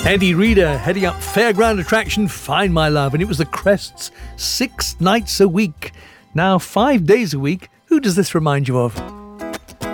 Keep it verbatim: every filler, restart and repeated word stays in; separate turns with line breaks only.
Eddie Reader heading up fairground attraction Find My Love, and it was the Crests six nights a week. Now five days a week. Who does this remind you of?